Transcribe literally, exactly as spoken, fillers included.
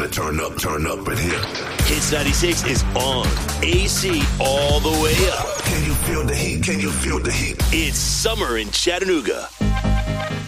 turn up, turn up in here. Hits ninety-six is on. A C all the way up. Can you feel the heat? Can you feel the heat? It's summer in Chattanooga.